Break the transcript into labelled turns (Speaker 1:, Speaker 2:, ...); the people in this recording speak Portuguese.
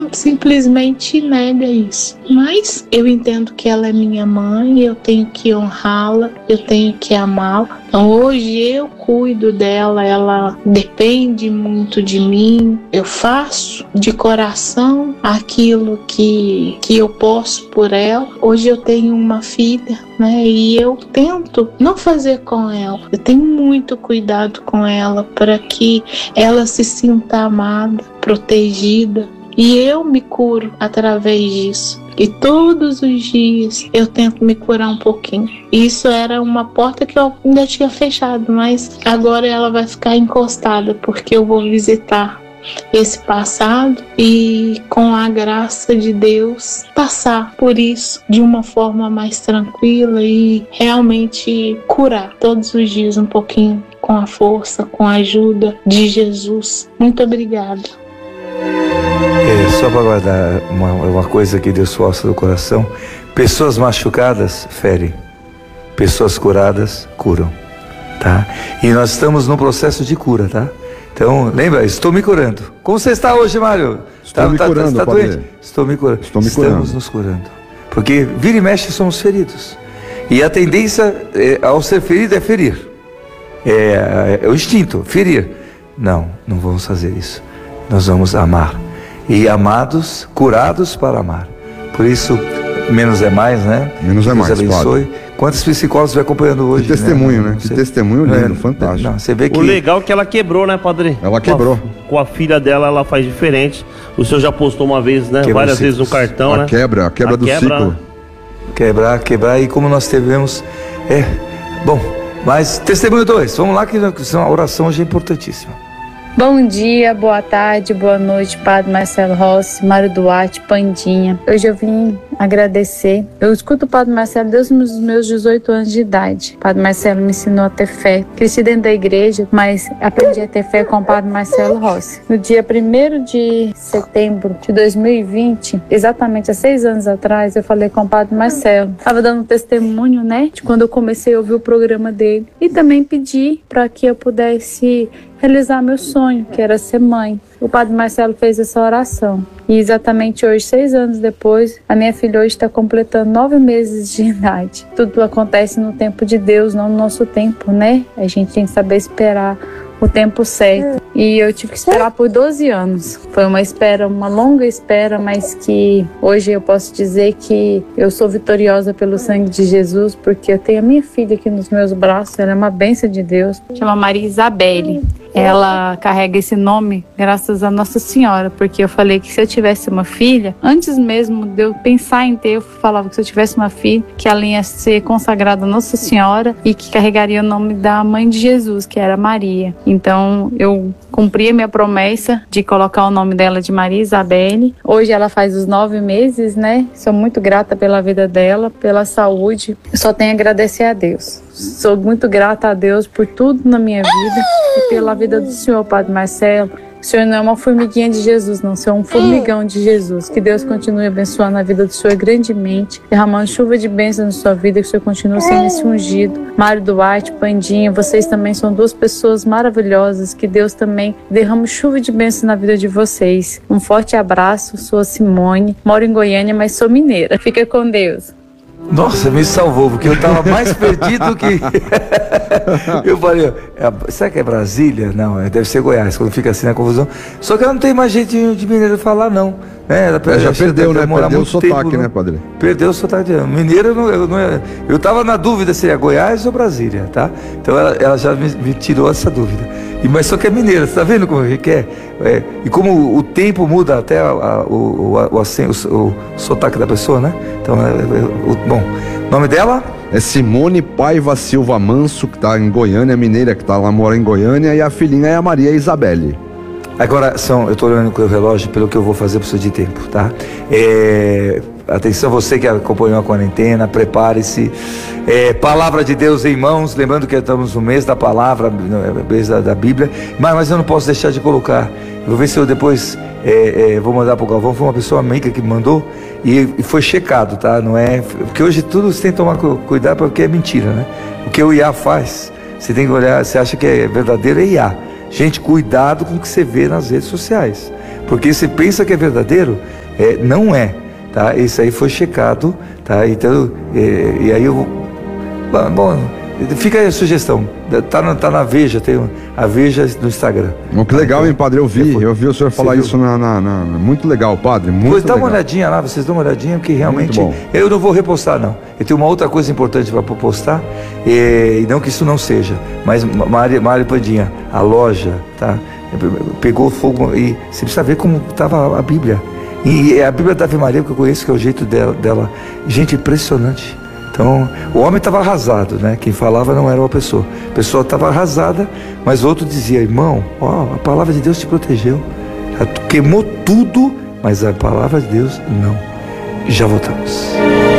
Speaker 1: simplesmente nega isso. Mas eu entendo que ela é minha mãe, eu tenho que honrá-la, eu tenho que amá-la. Então hoje eu cuido dela, ela depende muito de mim. Eu faço de coração aquilo que eu posso por ela. Hoje eu tenho uma filha, né? E eu tento não fazer com ela. Eu tenho muito cuidado com ela para que ela se sinta amada, protegida. E eu me curo através disso. E todos os dias eu tento me curar um pouquinho. Isso era uma porta que eu ainda tinha fechado, mas agora ela vai ficar encostada, porque eu vou visitar esse passado e, com a graça de Deus, passar por isso de uma forma mais tranquila e realmente curar todos os dias um pouquinho, com a força, com a ajuda de Jesus. Muito obrigada.
Speaker 2: Só para guardar uma coisa que Deus possa do coração: pessoas machucadas ferem, pessoas curadas curam, tá? E nós estamos num processo de cura, tá? Então, lembra, estou me curando. Como você está hoje, Mário?
Speaker 3: Estou me curando,
Speaker 2: tá doente? Estou me curando. Estamos nos curando. Porque vira e mexe somos feridos. E a tendência ao ser ferido é ferir. É o instinto, ferir. Não vamos fazer isso. Nós vamos amar. E amados, curados para amar. Por isso, menos é mais, né?
Speaker 3: Menos é mais,
Speaker 2: Deus abençoe. Padre. Quantos psicólogos vai acompanhando hoje?
Speaker 3: Que testemunho, né? Que testemunho lindo, fantástico.
Speaker 2: Não, você vê que...
Speaker 4: O legal é que ela quebrou, né, padre?
Speaker 3: Ela quebrou.
Speaker 4: Com a filha dela, ela faz diferente. O senhor já postou uma vez, né? Várias vezes no cartão, né?
Speaker 3: A quebra do ciclo.
Speaker 4: Né?
Speaker 2: Quebrar. E como nós tivemos... Bom, mas testemunho 2. Vamos lá, que a oração hoje é importantíssima.
Speaker 5: Bom dia, boa tarde, boa noite, Padre Marcelo Rossi, Mário Duarte, Pandinha. Hoje eu vim agradecer. Eu escuto o Padre Marcelo desde os meus 18 anos de idade. O Padre Marcelo me ensinou a ter fé. Cresci dentro da igreja, mas aprendi a ter fé com o Padre Marcelo Rossi. No dia 1º de setembro de 2020, exatamente há 6 anos atrás, eu falei com o Padre Marcelo. Estava dando um testemunho, né, de quando eu comecei a ouvir o programa dele. E também pedi para que eu pudesse realizar meu sonho, que era ser mãe. O Padre Marcelo fez essa oração. E exatamente hoje, 6 anos depois, a minha filha hoje está completando 9 meses de idade. Tudo acontece no tempo de Deus, não no nosso tempo, né? A gente tem que saber esperar o tempo certo. E eu tive que esperar por 12 anos. Foi uma longa espera, mas que hoje eu posso dizer que eu sou vitoriosa pelo sangue de Jesus, porque eu tenho a minha filha aqui nos meus braços. Ela é uma bênção de Deus. Chama Maria Isabelle. Ela carrega esse nome graças a Nossa Senhora, porque eu falei que se eu tivesse uma filha, antes mesmo de eu pensar em ter, eu falava que se eu tivesse uma filha, que ela ia ser consagrada a Nossa Senhora e que carregaria o nome da mãe de Jesus, que era Maria. Então eu cumpri a minha promessa de colocar o nome dela de Maria Isabelle. Hoje ela faz os 9 meses, né? Sou muito grata pela vida dela, pela saúde. Eu só tenho a agradecer a Deus. Sou muito grata a Deus por tudo na minha vida e pela vida do Senhor, Padre Marcelo. O Senhor não é uma formiguinha de Jesus, não. O Senhor é um formigão de Jesus. Que Deus continue abençoando a vida do Senhor grandemente, derramando chuva de bênçãos na sua vida, que o Senhor continue sendo esse ungido. Mário Duarte, Pandinha, vocês também são 2 pessoas maravilhosas. Que Deus também derrame chuva de bênçãos na vida de vocês. Um forte abraço, sou a Simone, moro em Goiânia, mas sou mineira. Fica com Deus.
Speaker 2: Nossa, me salvou, porque eu estava mais perdido que... Eu falei, será que é Brasília? Não, deve ser Goiás, quando fica assim na confusão. Só que ela não tem mais jeitinho de mineiro falar, não.
Speaker 3: Já perdeu, né? Perdeu o sotaque, né, padre?
Speaker 2: Perdeu o sotaque. Mineiro, eu estava na dúvida se é Goiás ou Brasília, tá? Então ela já me tirou essa dúvida. Mas só que é mineira, você tá vendo como que é? E como o tempo muda até o sotaque da pessoa, né? Então, bom, o nome dela?
Speaker 3: É Simone Paiva Silva Manso, que está em Goiânia, mineira, que mora em Goiânia, e a filhinha é a Maria Isabelle.
Speaker 2: Agora, eu estou olhando com o relógio pelo que eu vou fazer, preciso de tempo, tá? Atenção, você que acompanhou a quarentena, prepare-se. Palavra de Deus em mãos, lembrando que estamos no mês da palavra, no mês da Bíblia, mas eu não posso deixar de colocar. Eu vou ver se eu depois vou mandar para o Galvão. Foi uma pessoa amiga que mandou e foi checado, tá? Não é, porque hoje tudo você tem que tomar cuidado, porque é mentira, né? O que o IA faz, você tem que olhar, você acha que é verdadeiro, é IA. Gente, cuidado com o que você vê nas redes sociais, Porque você pensa que é verdadeiro, não é, tá? Isso aí foi checado, tá? Então, e aí eu... Bom, fica aí a sugestão, tá na Veja, tem a Veja no Instagram.
Speaker 3: Que legal, hein, padre? Eu vi o senhor falar isso muito legal, padre, muito
Speaker 2: Pois dá
Speaker 3: legal.
Speaker 2: uma olhadinha lá, vocês dão uma olhadinha, porque realmente eu não vou repostar, não. Eu tenho uma outra coisa importante para postar, e não que isso não seja, mas Maria Pandinha, a loja, tá? Pegou fogo, e você precisa ver como estava a Bíblia. E a Bíblia da Ave Maria, que eu conheço, que é o jeito dela. Gente, impressionante. Então, o homem estava arrasado, né? Quem falava não era uma pessoa. A pessoa estava arrasada, mas o outro dizia: irmão, a palavra de Deus te protegeu. Queimou tudo, mas a palavra de Deus não. Já voltamos.